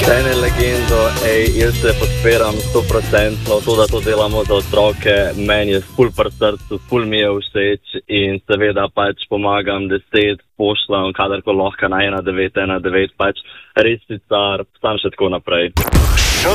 Ene legendo, jaz se podpiram 100%, to, da to delamo za otroke, meni je ful pri srcu, ful mi je všeč in seveda pač pomagam 10, pošljam kadarkoli lahko na 1919, pač res si car, sam še tako naprej.